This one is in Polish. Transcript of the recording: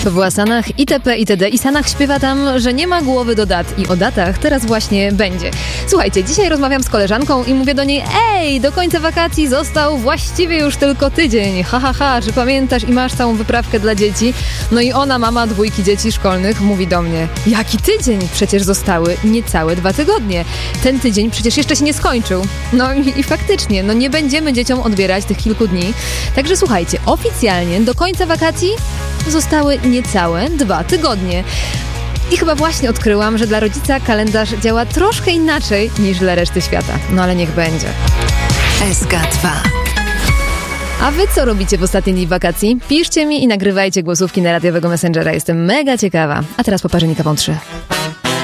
To była Sanach, itp. itd. I Sanach śpiewa tam, że nie ma głowy do dat. I o datach teraz właśnie będzie. Słuchajcie, dzisiaj rozmawiam z koleżanką i mówię do niej: ej, do końca wakacji został właściwie już tylko tydzień. Ha, ha, ha, czy pamiętasz i masz całą wyprawkę dla dzieci? No i ona, mama 2 dzieci szkolnych, mówi do mnie: jaki tydzień? Przecież zostały niecałe 2 tygodnie. Ten tydzień przecież jeszcze się nie skończył. No i faktycznie, no nie będziemy dzieciom odbierać tych kilku dni. Także słuchajcie, oficjalnie do końca wakacji zostały niecałe 2 tygodnie. I chyba właśnie odkryłam, że dla rodzica kalendarz działa troszkę inaczej niż dla reszty świata. No ale niech będzie. SK2. A wy co robicie w ostatnie dni wakacji? Piszcie mi i nagrywajcie głosówki na radiowego Messengera. Jestem mega ciekawa. A teraz poparzenie kawą 3.